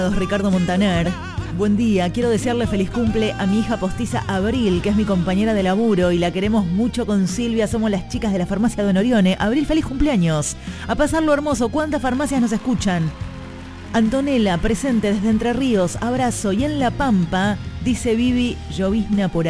Ricardo Montaner. Buen día, quiero desearle feliz cumple a mi hija postiza Abril, que es mi compañera de laburo y la queremos mucho con Silvia, somos las chicas de la farmacia Don Orione. Abril, feliz cumpleaños. A pasarlo hermoso, ¿cuántas farmacias nos escuchan? Antonella, presente desde Entre Ríos, abrazo. Y en La Pampa, dice Vivi, llovizna por